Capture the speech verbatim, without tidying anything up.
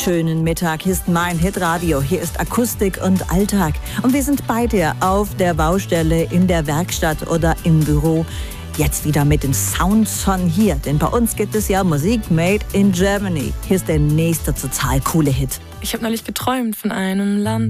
schönen Mittag. Hier ist mein Hitradio. Hier ist Akustik und Alltag. Und wir sind bei dir auf der Baustelle, in der Werkstatt oder im Büro. Jetzt wieder mit den Sounds von hier. Denn bei uns gibt es ja Musik made in Germany. Hier ist der nächste total coole Hit. Ich habe neulich geträumt von einem Land,